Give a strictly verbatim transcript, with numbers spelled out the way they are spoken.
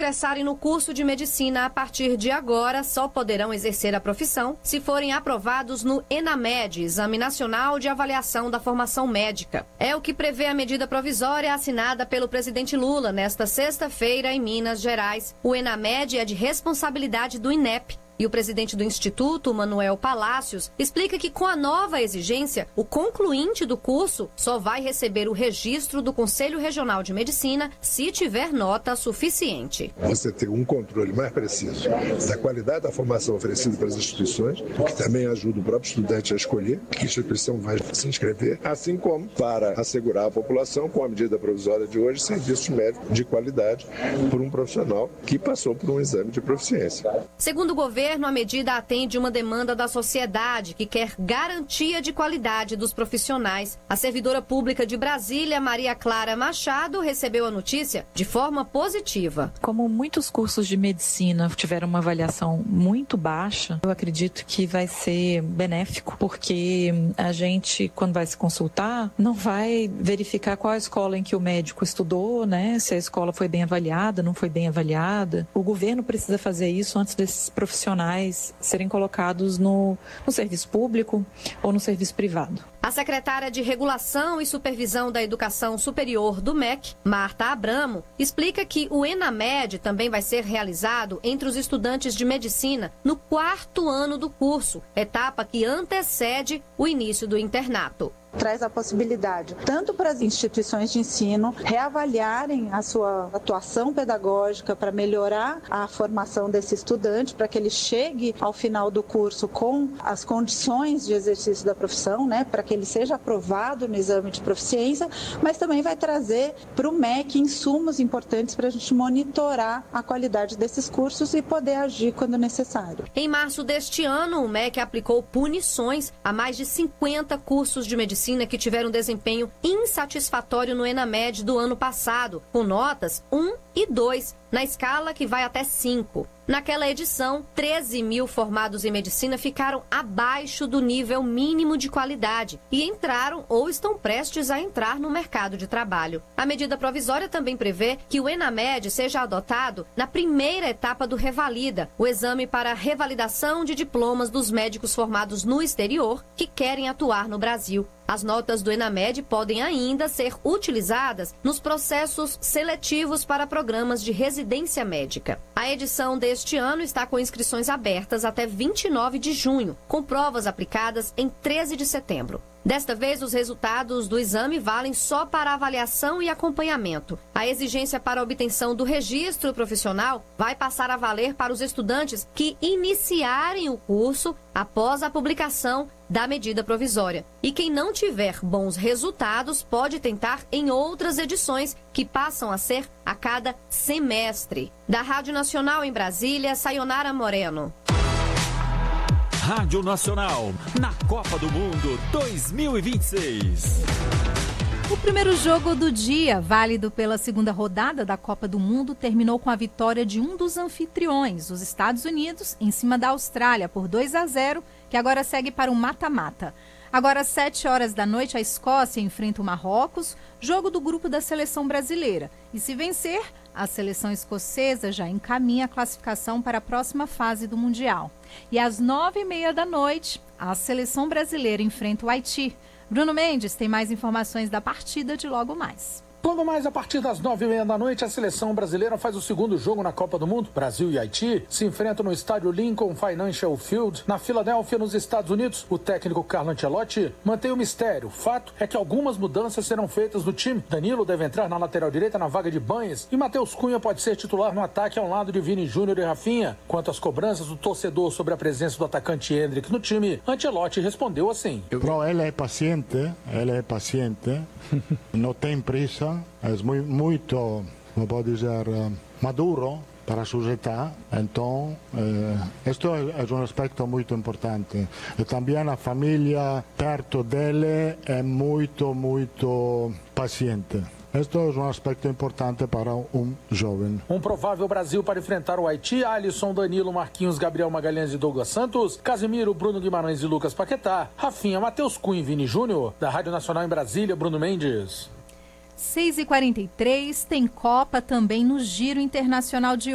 ingressarem no curso de medicina a partir de agora só poderão exercer a profissão se forem aprovados no ENAMED, Exame Nacional de Avaliação da Formação Médica. É o que prevê a medida provisória assinada pelo presidente Lula nesta sexta-feira em Minas Gerais. O ENAMED é de responsabilidade do INEP. E o presidente do Instituto, Manuel Palácios, explica que com a nova exigência, o concluinte do curso só vai receber o registro do Conselho Regional de Medicina se tiver nota suficiente. Você ter um controle mais preciso da qualidade da formação oferecida pelas instituições, o que também ajuda o próprio estudante a escolher que instituição vai se inscrever, assim como para assegurar à população, com a medida provisória de hoje, serviços médicos de qualidade por um profissional que passou por um exame de proficiência. Segundo o governo, a medida atende uma demanda da sociedade que quer garantia de qualidade dos profissionais. A servidora pública de Brasília, Maria Clara Machado, recebeu a notícia de forma positiva. Como muitos cursos de medicina tiveram uma avaliação muito baixa, eu acredito que vai ser benéfico, porque a gente, quando vai se consultar, não vai verificar qual a escola em que o médico estudou, né? Se a escola foi bem avaliada, não foi bem avaliada. O governo precisa fazer isso antes desses profissionais serem colocados no, no serviço público ou no serviço privado. A secretária de Regulação e Supervisão da Educação Superior do M E C, Marta Abramo, explica que o ENAMED também vai ser realizado entre os estudantes de medicina no quarto ano do curso, etapa que antecede o início do internato. Traz a possibilidade, tanto para as instituições de ensino, reavaliarem a sua atuação pedagógica para melhorar a formação desse estudante, para que ele chegue ao final do curso com as condições de exercício da profissão, né, para que ele seja aprovado no exame de proficiência, mas também vai trazer para o M E C insumos importantes para a gente monitorar a qualidade desses cursos e poder agir quando necessário. Em março deste ano, o M E C aplicou punições a mais de cinquenta cursos de medicina que tiveram desempenho insatisfatório no ENAMED do ano passado, com notas um e dois, na escala que vai até cinco. Naquela edição, treze mil formados em medicina ficaram abaixo do nível mínimo de qualidade e entraram ou estão prestes a entrar no mercado de trabalho. A medida provisória também prevê que o ENAMED seja adotado na primeira etapa do Revalida, o exame para revalidação de diplomas dos médicos formados no exterior que querem atuar no Brasil. As notas do ENAMED podem ainda ser utilizadas nos processos seletivos para programas de residência médica. A edição deste ano está com inscrições abertas até vinte e nove de junho, com provas aplicadas em treze de setembro. Desta vez, os resultados do exame valem só para avaliação e acompanhamento. A exigência para a obtenção do registro profissional vai passar a valer para os estudantes que iniciarem o curso após a publicação da medida provisória. E quem não tiver bons resultados pode tentar em outras edições, que passam a ser a cada semestre. Da Rádio Nacional em Brasília, Sayonara Moreno. Rádio Nacional, na Copa do Mundo dois mil e vinte e seis. O primeiro jogo do dia, válido pela segunda rodada da Copa do Mundo, terminou com a vitória de um dos anfitriões, os Estados Unidos, em cima da Austrália, por dois a zero, que agora segue para o mata-mata. Agora, às sete horas da noite, a Escócia enfrenta o Marrocos, jogo do grupo da seleção brasileira. E se vencer, a seleção escocesa já encaminha a classificação para a próxima fase do Mundial. E às nove e meia da noite, a seleção brasileira enfrenta o Haiti. Bruno Mendes tem mais informações da partida de logo mais. Quando mais a partir das nove e meia da noite, a seleção brasileira faz o segundo jogo na Copa do Mundo. Brasil e Haiti se enfrentam no estádio Lincoln Financial Field, na Filadélfia, nos Estados Unidos. O técnico Carlo Ancelotti mantém o mistério. O fato é que algumas mudanças serão feitas no time. Danilo deve entrar na lateral direita na vaga de Banhes e Matheus Cunha pode ser titular no ataque ao lado de Vini Júnior e Rafinha. Quanto às cobranças do torcedor sobre a presença do atacante Endrick no time, Ancelotti respondeu assim. Não, ele é paciente, ele é paciente, não tem pressa. É muito, como pode dizer, maduro para a sua idade. Então, isto eh, é um aspecto muito importante. E também a família perto dele é muito, muito paciente. Este é um aspecto importante para um jovem. Um provável Brasil para enfrentar o Haiti: Alisson, Danilo, Marquinhos, Gabriel Magalhães e Douglas Santos, Casemiro, Bruno Guimarães e Lucas Paquetá, Rafinha, Matheus Cunha e Vini Júnior. Da Rádio Nacional em Brasília, Bruno Mendes. seis e quarenta e três, tem Copa também no Giro Internacional de